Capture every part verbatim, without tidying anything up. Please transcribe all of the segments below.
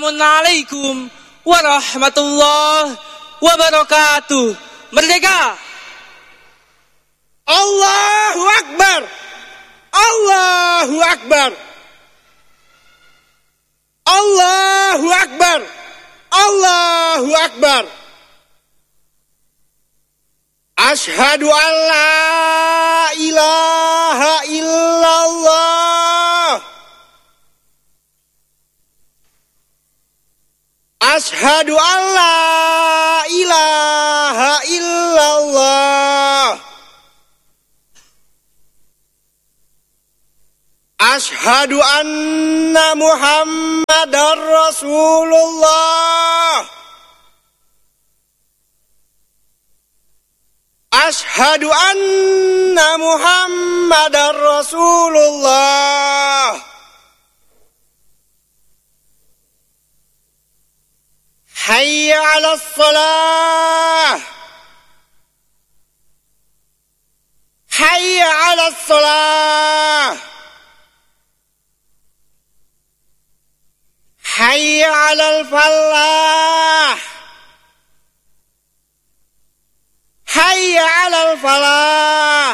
Assalamualaikum warahmatullahi wabarakatuh. Merdeka! Allahu Akbar! Allahu Akbar! Allahu Akbar! Allahu Akbar! Asyhadu an la ilaha illallah. Asyhadu an la ilaha illallah. Asyhadu anna Muhammadar Rasulullah. Asyhadu anna Muhammadar Rasulullah. Hayya 'alas shalah. Hayya 'alas shalah. Hayya 'alal falah. Hayya 'alal falah.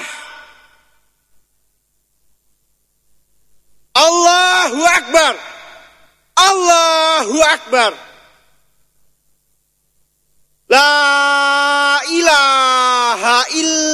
Allahu Akbar. Allahu Akbar. La